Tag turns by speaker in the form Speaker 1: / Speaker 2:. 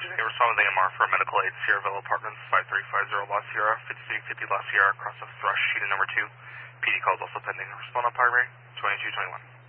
Speaker 1: Agent 8, respond with AMR for medical aid, Sierra Villa Apartments, 5350 La Sierra, 5350 La Sierra, cross of Thrush, unit number 2. PD calls also pending. Respond on Pirate 2221.